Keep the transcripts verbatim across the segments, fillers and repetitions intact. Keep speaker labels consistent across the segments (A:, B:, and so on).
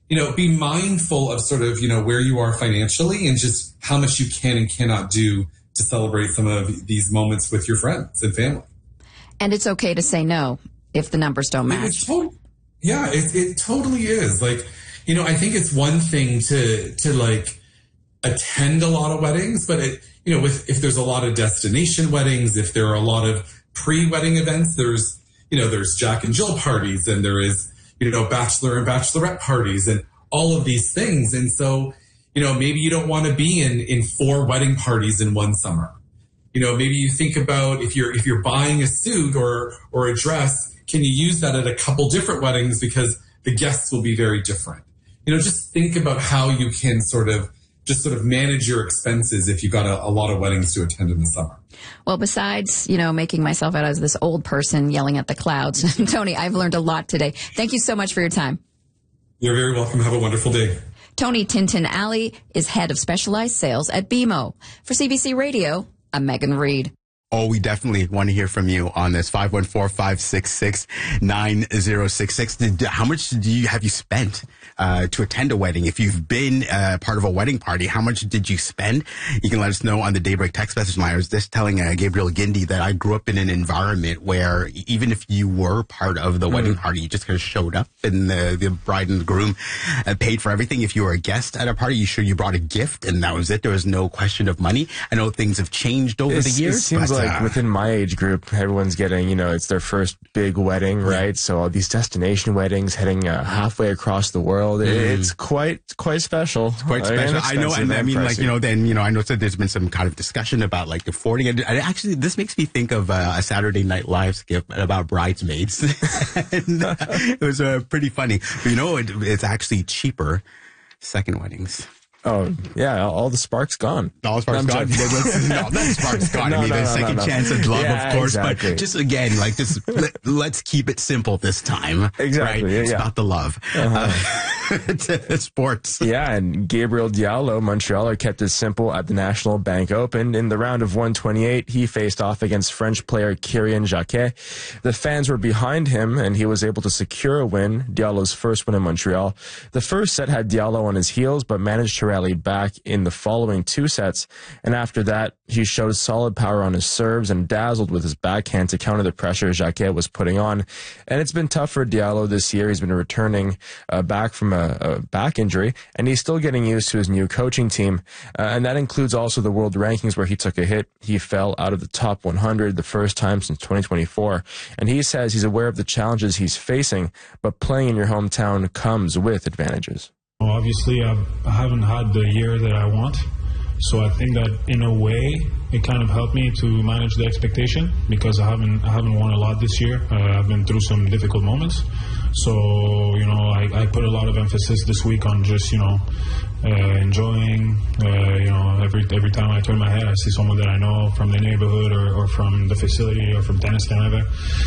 A: you know, be mindful of sort of, you know, where you are financially and just how much you can and cannot do to celebrate some of these moments with your friends and family.
B: And it's okay to say no if the numbers don't match.
A: To- yeah, it, it totally is. Like, you know, I think it's one thing to, to like attend a lot of weddings, but it, you know, with, if there's a lot of destination weddings, if there are a lot of pre-wedding events, there's, you know, there's Jack and Jill parties and there is, you know, bachelor and bachelorette parties and all of these things. And so, you know, maybe you don't want to be in, in four wedding parties in one summer. You know, maybe you think about if you're, if you're buying a suit or, or a dress, can you use that at a couple different weddings because the guests will be very different? You know, just think about how you can sort of just sort of manage your expenses if you've got a, a lot of weddings to attend in the summer.
B: Well, besides, you know, making myself out as this old person yelling at the clouds, Tony, I've learned a lot today. Thank you so much for your time.
A: You're very welcome. Have a wonderful day.
B: Tony Tintin Alley is head of specialized sales at B M O. For C B C Radio, I'm Megan Reed.
C: Oh, we definitely want to hear from you on this. five one four, five six six, nine zero six six. How much do you have you spent uh, to attend a wedding? If you've been uh, part of a wedding party, how much did you spend? You can let us know on the Daybreak text message line. I was just telling uh, Gabriel Gindi that I grew up in an environment where even if you were part of the mm. wedding party, you just kind of showed up and the, the bride and the groom uh, paid for everything. If you were a guest at a party, you sure you brought a gift and that was it. There was no question of money. I know things have changed over
D: it's,
C: the years.
D: It seems
C: but,
D: like
C: uh,
D: within my age group, everyone's getting, you know, it's their first big wedding, right? So all these destination weddings heading uh, halfway across the world. Mm. It's quite, quite special.
C: It's quite special. I know, and I mean, pricey. like, you know, then, you know, I know that there's been some kind of discussion about like affording it. And actually, this makes me think of uh, a Saturday Night Live skit about bridesmaids. and, uh, it was uh, pretty funny. But, you know, it, it's actually cheaper second weddings.
D: Oh, yeah, all the spark's gone.
C: All the spark's
D: no,
C: gone. no, that spark's gone.
D: no,
C: I mean,
D: no,
C: the
D: no,
C: second
D: no, no.
C: chance at love,
D: yeah,
C: of course.
D: Exactly.
C: But just again, like this, let, let's keep it simple this time.
D: Exactly.
C: Right?
D: Yeah,
C: it's
D: yeah.
C: about the love.
D: Uh-huh.
C: Uh, sports.
D: Yeah, and Gabriel Diallo, Montrealer, kept it simple at the National Bank Open. In the round of one twenty-eight, he faced off against French player Kyrian Jacquet. The fans were behind him, and he was able to secure a win, Diallo's first win in Montreal. The first set had Diallo on his heels, but managed to rally back in the following two sets. And after that, he showed solid power on his serves and dazzled with his backhand to counter the pressure Jacquet was putting on. And it's been tough for Diallo this year. He's been returning uh, back from a, a back injury, and he's still getting used to his new coaching team. Uh, and that includes also the world rankings where he took a hit. He fell out of the top one hundred the first time since twenty twenty-four. And he says he's aware of the challenges he's facing, but playing in your hometown comes with advantages.
E: Well, obviously, I've, I haven't had the year that I want. So I think that in a way, it kind of helped me to manage the expectation because I haven't I haven't won a lot this year. Uh, I've been through some difficult moments. So, you know, I, I put a lot of emphasis this week on just, you know, uh, enjoying, uh, you know, every every time I turn my head, I see someone that I know from the neighborhood or, or from the facility or from Tennis Canada.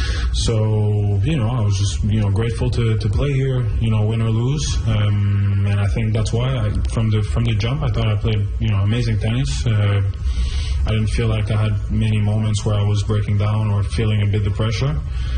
E: So, you know, I was just, you know, grateful to, to play here, you know, win or lose. Um, and I think that's why I, from the from the jump, I thought I played, you know, amazing tennis. Uh, I didn't feel like I had many moments where I was breaking down or feeling a bit the pressure.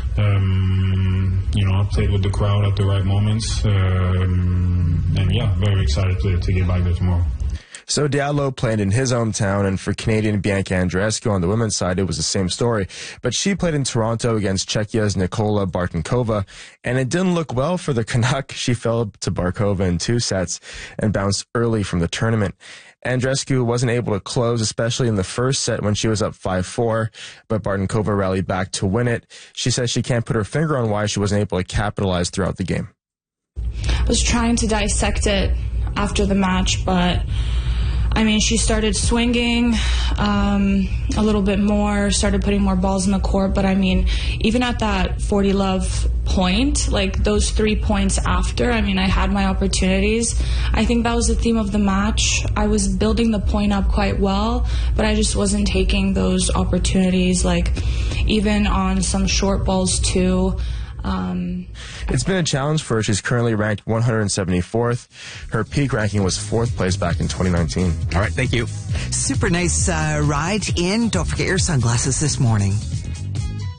E: Um, you know, I played with the crowd at the right moments. Um, and yeah, very excited to, to get back there tomorrow.
D: So Diallo played in his hometown, and for Canadian Bianca Andreescu on the women's side, it was the same story. But she played in Toronto against Czechia's Nikola Bartenkova, and it didn't look well for the Canuck. She fell to Barkova in two sets and bounced early from the tournament. Andreescu wasn't able to close, especially in the first set when she was up five four, but Bartenkova rallied back to win it. She says she can't put her finger on why she wasn't able to capitalize throughout the game.
F: I was trying to dissect it after the match, but I mean, she started swinging um, a little bit more, started putting more balls in the court. But I mean, even at that forty love point, like those three points after, I mean, I had my opportunities. I think that was the theme of the match. I was building the point up quite well, but I just wasn't taking those opportunities, like even on some short balls too. Um,
D: it's been a challenge for her. She's currently ranked one hundred seventy-fourth. Her peak ranking was fourth place back in twenty nineteen.
C: All right, thank you.
G: Super nice uh, ride in. Don't forget your sunglasses this morning.